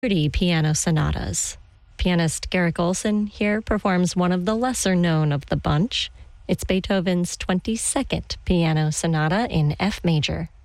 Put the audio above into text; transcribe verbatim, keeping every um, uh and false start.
thirty piano sonatas. Pianist Garrick Olson here performs one of the lesser known of the bunch. It's Beethoven's twenty-second Piano Sonata in F major.